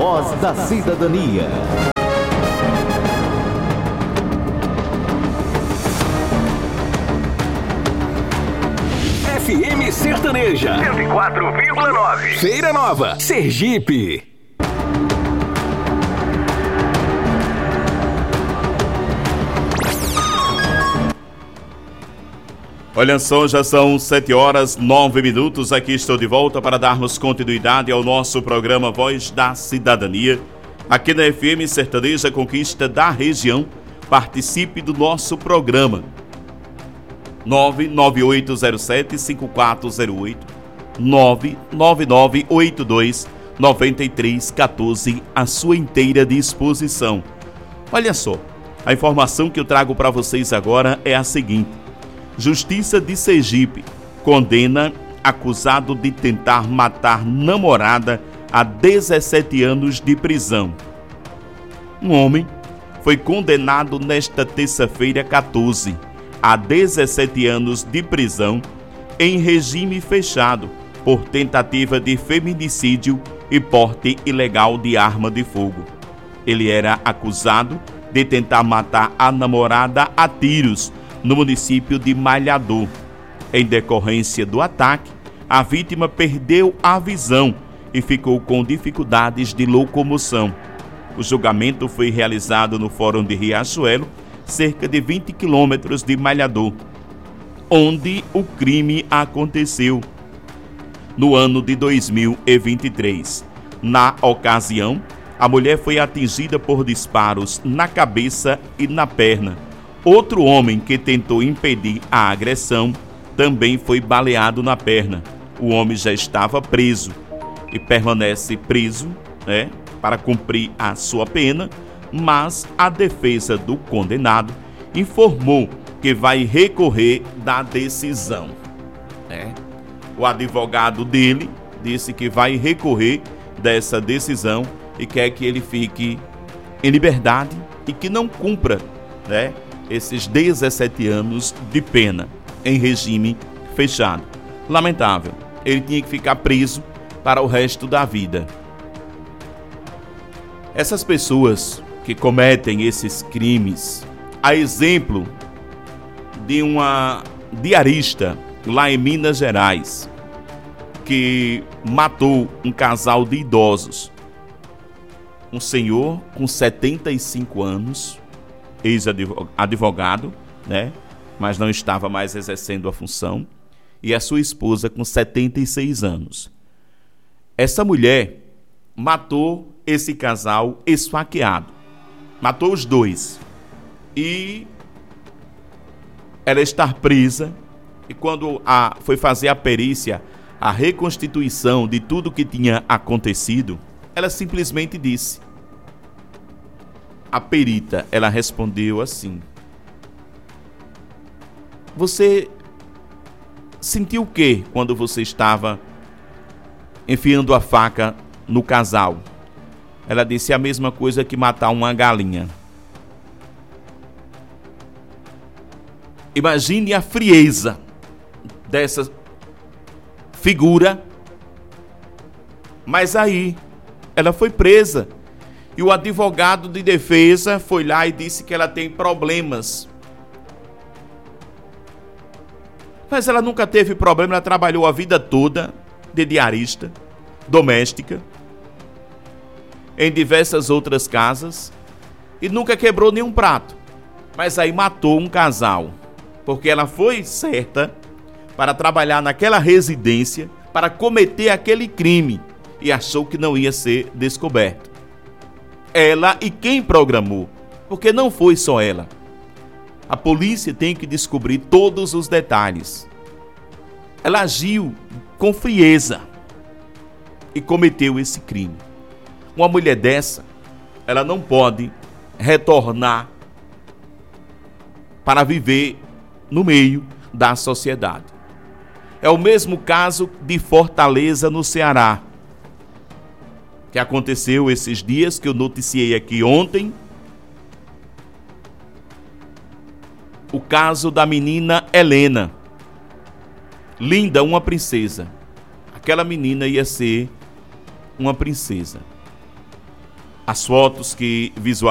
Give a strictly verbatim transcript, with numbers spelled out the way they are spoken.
voz da cidadania. F M Sertaneja cento e quatro vírgula nove. Feira Nova, Sergipe. Olha só, já são sete horas, nove minutos. Aqui estou de volta para darmos continuidade ao nosso programa Voz da Cidadania. Aqui na F M Sertaneja Conquista da Região. Participe do nosso programa. nove nove oito zero sete cinco quatro zero oito, nove nove nove oito dois nove três um quatro, à sua inteira disposição. Olha só, a informação que eu trago para vocês agora é a seguinte. Justiça de Sergipe condena acusado de tentar matar namorada a dezessete anos de prisão. Um homem foi condenado nesta terça-feira quatorze a dezessete anos de prisão em regime fechado por tentativa de feminicídio e porte ilegal de arma de fogo. Ele era acusado de tentar matar a namorada a tiros no município de Malhador. Em decorrência do ataque, a vítima perdeu a visão e ficou com dificuldades de locomoção. O julgamento foi realizado no Fórum de Riachuelo, cerca de vinte quilômetros de Malhador, onde o crime aconteceu no ano de dois mil e vinte e três. Na ocasião, a mulher foi atingida por disparos na cabeça e na perna. Outro homem que tentou impedir a agressão também foi baleado na perna. O homem já estava preso e permanece preso, né, para cumprir a sua pena, mas a defesa do condenado informou que vai recorrer da decisão. Né? O advogado dele disse que vai recorrer dessa decisão e quer que ele fique em liberdade e que não cumpra, né, esses dezessete anos de pena em regime fechado. Lamentável, ele tinha que ficar preso para o resto da vida. Essas pessoas que cometem esses crimes, a exemplo de uma diarista lá em Minas Gerais, que matou um casal de idosos, um senhor com setenta e cinco anos, ex-advogado, né? Mas não estava mais exercendo a função, e a sua esposa com setenta e seis anos. Essa mulher matou esse casal esfaqueado, matou os dois, e ela está presa, e quando a, foi fazer a perícia, a reconstituição de tudo que tinha acontecido, ela simplesmente disse, a perita, ela respondeu assim: você sentiu o que quando você estava enfiando a faca no casal? Ela disse a mesma coisa que matar uma galinha. Imagine a frieza dessa figura. Mas aí, ela foi presa. E o advogado de defesa foi lá e disse que ela tem problemas. Mas ela nunca teve problema, ela trabalhou a vida toda de diarista, doméstica, em diversas outras casas, e nunca quebrou nenhum prato. Mas aí matou um casal, porque ela foi certa para trabalhar naquela residência, para cometer aquele crime, e achou que não ia ser descoberto. Ela e quem programou, porque não foi só ela. A polícia tem que descobrir todos os detalhes. Ela agiu com frieza e cometeu esse crime. Uma mulher dessa, ela não pode retornar para viver no meio da sociedade. É o mesmo caso de Fortaleza, no Ceará, que aconteceu esses dias, que eu noticiei aqui ontem. O caso da menina Helena. Linda, uma princesa. Aquela menina ia ser uma princesa. as fotos que visualizam